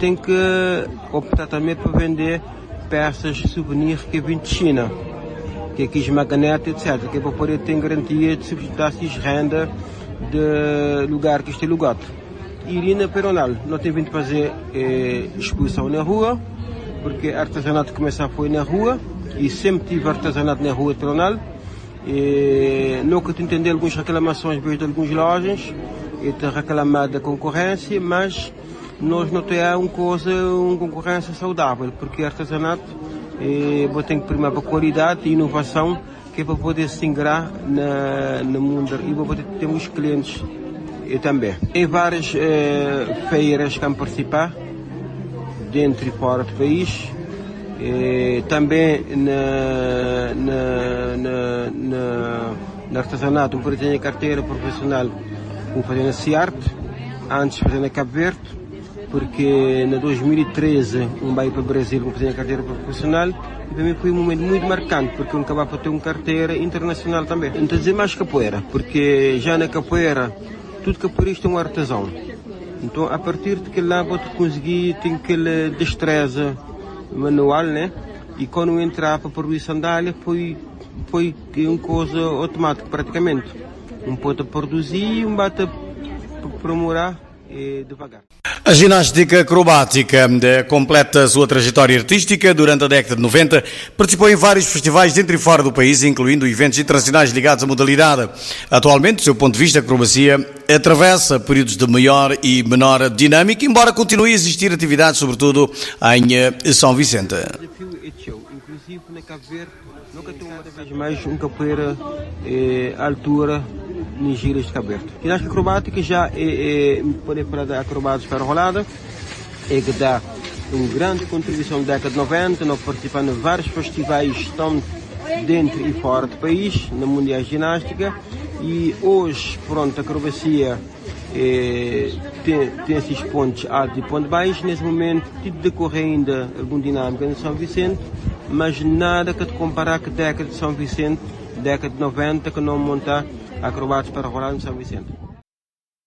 tem que optar também para vender peças de souvenir que vêm de China, que aqui esmaganete, etc., que é para poder ter garantia de substituir renda de lugar que este é lugar. E ali na Peronal, nós temos vindo fazer exposição na rua, porque artesanato começa foi na rua, e sempre tive artesanato na rua de Peronal. Nunca te entendi algumas reclamações de algumas lojas, e te reclamar da concorrência, mas nós não temos uma concorrência saudável, porque artesanato tem que primar para qualidade e inovação, que é para poder se ingrar no mundo e para poder ter os clientes também. Em várias feiras que vão participar, dentro e fora do país, também no artesanato, por exemplo, a carteira profissional, como fazer na Ciarte, antes de fazer na Cabo Verde, porque em 2013 vai para o Brasil para fazer a carteira profissional, e para mim foi um momento muito marcante, porque eu acabava de ter uma carteira internacional também. Então dizer mais capoeira, porque já na capoeira, tudo capoeirista é um artesão. Então a partir de que lá vou conseguir, tem aquela destreza manual, né? E quando eu entrar para produzir sandália, foi uma coisa automática praticamente. Um pode produzir, um bate para morar devagar. A ginástica acrobática completa a sua trajetória artística. Durante a década de 90, participou em vários festivais dentro e fora do país, incluindo eventos internacionais ligados à modalidade. Atualmente, do seu ponto de vista, a acrobacia atravessa períodos de maior e menor dinâmica, embora continue a existir atividades, sobretudo em São Vicente. Inclusive na Cabo Verde, nunca tem uma vez mais um capoeira à altura nas giras de Cabo Verde. Ginástica acrobática já pode falar da acrobatas para rolada, que dá uma grande contribuição na década de 90, nós participamos de vários festivais, estão dentro e fora do país, na Mundial de Ginástica, e hoje, pronto, a acrobacia tem esses pontos altos e pontos baixos. Nesse momento, tudo decorre ainda alguma dinâmica em São Vicente, mas nada que te comparar com a década de São Vicente, década de 90, que não monta acrobatas para rolar em São Vicente.